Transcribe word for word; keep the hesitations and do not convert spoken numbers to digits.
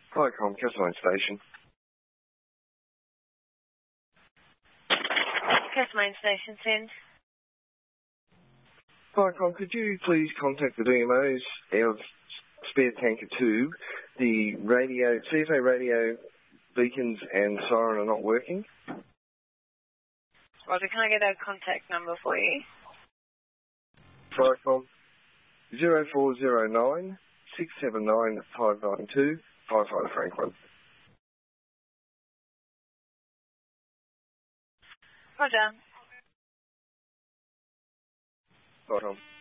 Viacom, Castlemaine Station. Castlemaine Station, send. Viacom, could you please contact the D M Os of Spare Tanker two? The radio, C F A radio beacons and siren are not working. Roger, can I get a contact number for you? Viacom, zero four zero nine, six seven nine, five nine two, five five Franklin. Roger. Viacom.